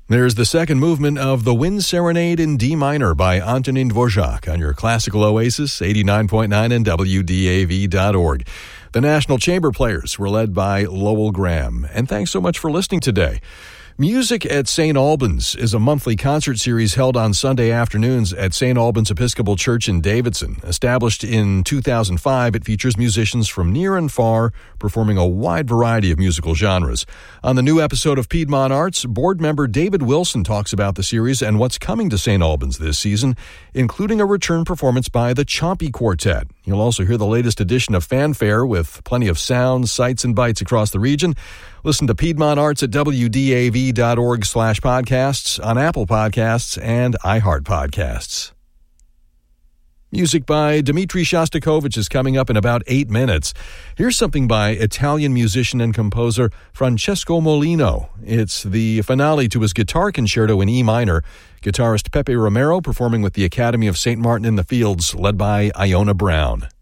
There's the second movement of the Wind Serenade in D minor by Antonin Dvorak on your classical oasis, 89.9 and WDAV.org. The National Chamber Players were led by Lowell Graham. And thanks so much for listening today. Music at St. Albans is a monthly concert series held on Sunday afternoons at St. Albans Episcopal Church in Davidson. Established in 2005, it features musicians from near and far performing a wide variety of musical genres. On the new episode of Piedmont Arts, board member David Wilson talks about the series and what's coming to St. Albans this season, including a return performance by the Chompy Quartet. You'll also hear the latest edition of Fanfare with plenty of sounds, sights, and bites across the region. Listen to Piedmont Arts at WDAV.org/podcasts, on Apple Podcasts, and iHeart Podcasts. Music by Dmitri Shostakovich is coming up in about 8 minutes. Here's something by Italian musician and composer Francesco Molino. It's the finale to his guitar concerto in E minor. Guitarist Pepe Romero performing with the Academy of St. Martin in the Fields, led by Iona Brown.